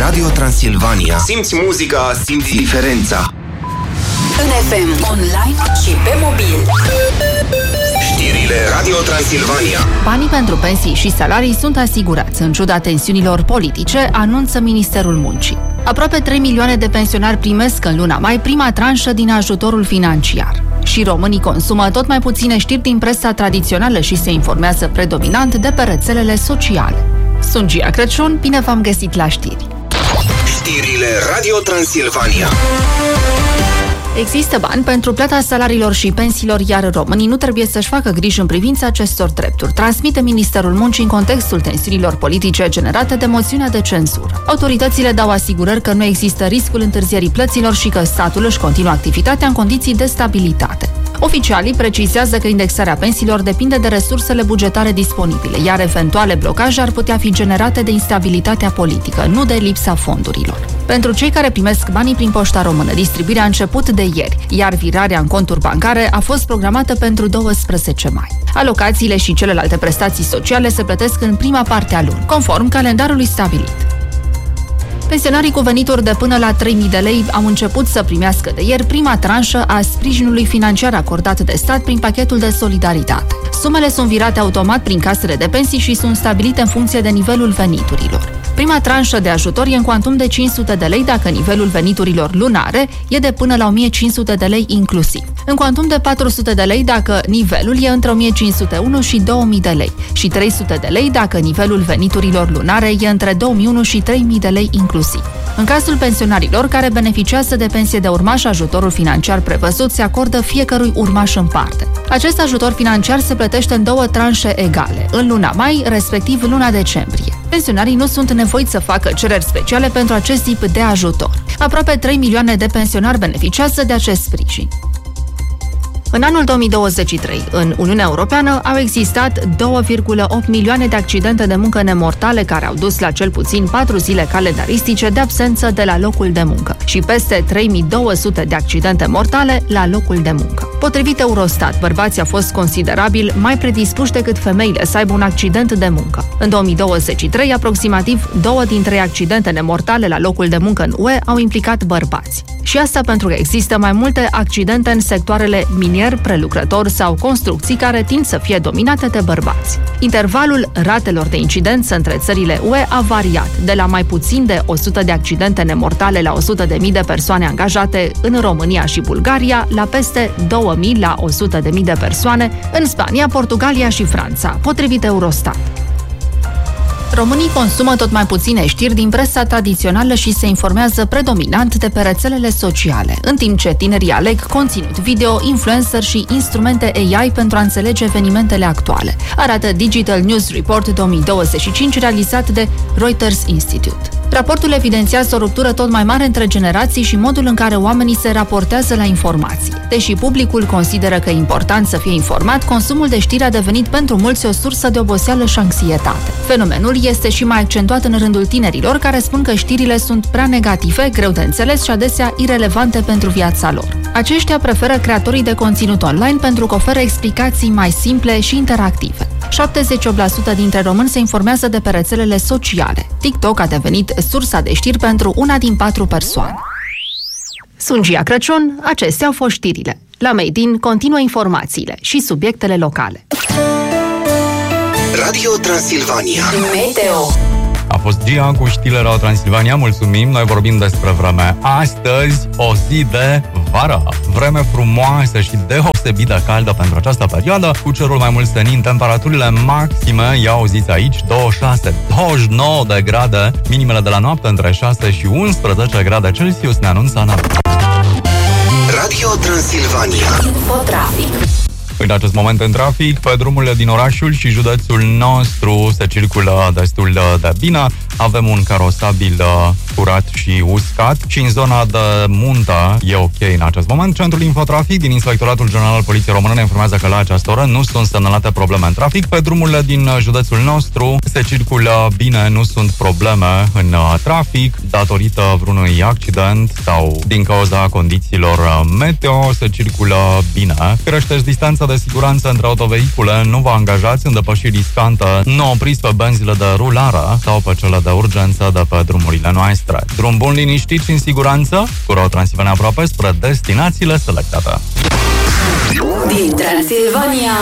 Radio Transilvania. Simți muzica, simți diferența. În FM, online și pe mobil. Știrile Radio Transilvania. Banii pentru pensii și salarii sunt asigurați, în ciuda tensiunilor politice, anunță Ministerul Muncii. Aproape 3 milioane de pensionari primesc în luna mai prima tranșă din ajutorul financiar. Și românii consumă tot mai puține știri din presa tradițională și se informează predominant de pe rețelele sociale. Sunt Gia Crăciun, bine v-am găsit la știri. Știrile Radio Transilvania. Există bani pentru plata salariilor și pensiilor, iar românii nu trebuie să-și facă griji în privința acestor drepturi, transmite Ministerul Muncii în contextul tensiunilor politice generate de moțiunea de cenzură. Autoritățile dau asigurări că nu există riscul întârzierii plăților și că statul își continuă activitatea în condiții de stabilitate. Oficialii precizează că indexarea pensiilor depinde de resursele bugetare disponibile, iar eventuale blocaje ar putea fi generate de instabilitatea politică, nu de lipsa fondurilor. Pentru cei care primesc banii prin Poșta Română, distribuirea a început de ieri, iar virarea în conturi bancare a fost programată pentru 12 mai. Alocațiile și celelalte prestații sociale se plătesc în prima parte a lunii, conform calendarului stabilit. Pensionarii cu venituri de până la 3.000 de lei au început să primească de ieri prima tranșă a sprijinului financiar acordat de stat prin pachetul de solidaritate. Sumele sunt virate automat prin casele de pensii și sunt stabilite în funcție de nivelul veniturilor. Prima tranșă de ajutor e în cuantum de 500 de lei dacă nivelul veniturilor lunare e de până la 1.500 de lei inclusiv. În cuantum de 400 de lei dacă nivelul e între 1.501 și 2.000 de lei și 300 de lei dacă nivelul veniturilor lunare e între 2.001 și 3.000 de lei inclusiv. În cazul pensionarilor care beneficiază de pensie de urmaș, ajutorul financiar prevăzut se acordă fiecărui urmaș în parte. Acest ajutor financiar se plătește în 2 tranșe egale, în luna mai, respectiv luna decembrie. Pensionarii nu sunt nevoiți să facă cereri speciale pentru acest tip de ajutor. Aproape 3 milioane de pensionari beneficiază de acest sprijin. În anul 2023, în Uniunea Europeană, au existat 2,8 milioane de accidente de muncă nemortale care au dus la cel puțin 4 zile calendaristice de absență de la locul de muncă și peste 3200 de accidente mortale la locul de muncă. Potrivit Eurostat, bărbații au fost considerabil mai predispuși decât femeile să aibă un accident de muncă. În 2023, aproximativ 2 din 3 accidente nemortale la locul de muncă în UE au implicat bărbați. Și asta pentru că există mai multe accidente în sectoarele minier, prelucrător sau construcții care tind să fie dominate de bărbați. Intervalul ratelor de incidență între țările UE a variat, de la mai puțin de 100 de accidente nemortale la 100.000 de persoane angajate în România și Bulgaria, la peste 2.000 la 100.000 de persoane în Spania, Portugalia și Franța, potrivit Eurostat. Românii consumă tot mai puține știri din presa tradițională și se informează predominant de pe rețelele sociale, în timp ce tinerii aleg conținut video, influencer și instrumente AI pentru a înțelege evenimentele actuale, arată Digital News Report 2025 realizat de Reuters Institute. Raportul evidențiază o ruptură tot mai mare între generații și modul în care oamenii se raportează la informații. Deși publicul consideră că e important să fie informat, consumul de știri a devenit pentru mulți o sursă de oboseală și anxietate. Fenomenul este și mai accentuat în rândul tinerilor, care spun că știrile sunt prea negative, greu de înțeles și adesea irelevante pentru viața lor. Aceștia preferă creatorii de conținut online pentru că oferă explicații mai simple și interactive. 78% dintre români se informează de pe rețelele sociale. TikTok a devenit sursa de știri pentru 1 din 4 persoane. Sunt Gia Crăciun, acestea au fost știrile. La Made in continuă informațiile și subiectele locale. Radio Transilvania. Meteo. A fost Gia cu știrile Radio Transilvania, mulțumim. Noi vorbim despre vreme. Astăzi, o zi de vară. Vreme frumoasă și deosebit de caldă pentru această perioadă, cu cerul mai mult senin. Temperaturile maxime, ia auziți aici, 26-29 de grade, minimele de la noapte între 6 și 11 grade Celsius, ne anunță Ana. Radio Transilvania. Infotrafic. În acest moment în trafic, pe drumurile din orașul și județul nostru se circulă destul de bine. Avem un carosabil curat și uscat și în zona de muntă e ok în acest moment. Centrul Infotrafic din Inspectoratul General al Poliției Române ne informează că la această oră nu sunt semnalate probleme în trafic. Pe drumurile din județul nostru se circulă bine, nu sunt probleme în trafic datorită vreunui accident sau din cauza condițiilor meteo, se circulă bine. Creșteți distanța de siguranță între autovehicule, nu vă angajați în depășiri riscante, nu opriți pe benzile de rulare sau pe cele de urgență de pe drumurile noastre. Drum bun, liniștit și în siguranță, cu Radio Transilvania Aproape spre destinațiile selectate. Din Transilvania,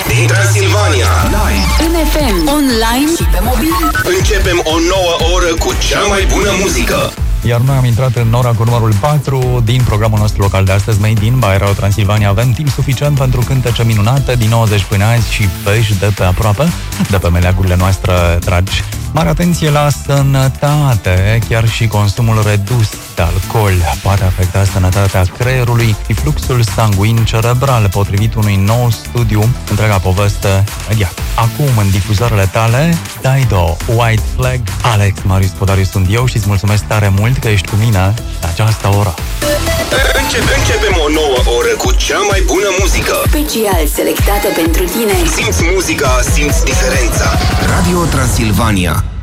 Live în FM, online și pe mobil. începem o nouă oră cu cea mai bună muzică. Iar noi am intrat în ora cu numărul 4 din programul nostru local de astăzi, Made in by Radio Transilvania. Avem timp suficient pentru cântece minunate din 90 până azi și vești de pe aproape, de pe meleagurile noastre dragi. Mare atenție la sănătate, chiar și consumul redus de alcool poate afecta sănătatea creierului și fluxul sanguin cerebral, potrivit unui nou studiu. Întreaga poveste imediat. Acum, în difuzările tale, Dido, White Flag. Alex Marius Podariu sunt eu și îți mulțumesc tare mult că ești cu mine în această oră. Începem o nouă oră cu cea mai bună muzică. Special selectată pentru tine. Simți muzica, simți diferența. Radio Transilvania.